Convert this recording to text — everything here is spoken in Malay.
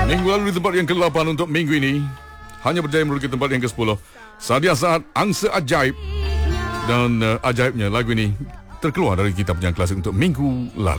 Minggu lalu di tempat yang ke-8 untuk minggu ini hanya berjaya merugi tempat yang ke-10. Sadia Saat, Angsa Ajaib. Dan ajaibnya lagu ini terkeluar dari kitab yang klasik untuk minggu lalu.